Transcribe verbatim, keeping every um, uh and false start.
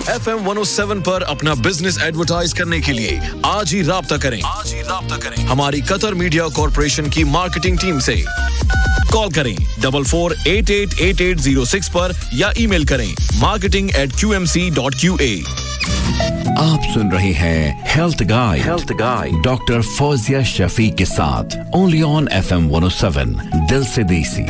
F M one O seven पर अपना business advertise करने के लिए आज ही राब्ता करें आज ही राब्ता करें हमारी कतर मीडिया कॉर्पोरेशन की मार्केटिंग टीम से। कॉल करें double four eight eight eight eight zero six पर या ईमेल करें marketing eight Q M C dot Q A. आप सुन रहे हैं health guide health guide doctor Fauzia Shafi के साथ only on F M one O seven दिल से देसी।